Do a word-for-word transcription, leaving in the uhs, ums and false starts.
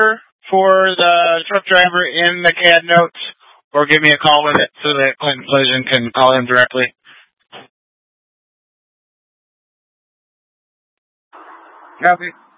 for the truck driver in the C A D notes, or give me a call with it so that Clinton Collision can call him directly. Copy.